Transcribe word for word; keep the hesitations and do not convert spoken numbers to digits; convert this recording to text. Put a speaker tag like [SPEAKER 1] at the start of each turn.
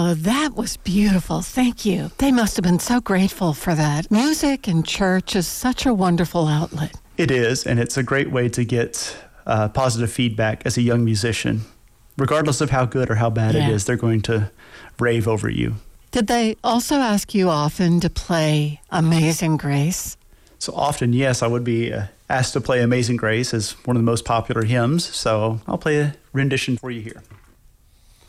[SPEAKER 1] Oh, that was beautiful. Thank you. They must have been so grateful for that. Music and church is such a wonderful outlet.
[SPEAKER 2] It is, and it's a great way to get uh, positive feedback as a young musician. Regardless of how good or how bad
[SPEAKER 1] Yeah.
[SPEAKER 2] it is, they're going to rave over you.
[SPEAKER 1] Did they also ask you often to play Amazing Grace?
[SPEAKER 2] So often, yes, I would be uh, asked to play Amazing Grace as one of the most popular hymns, so I'll play a rendition for you here.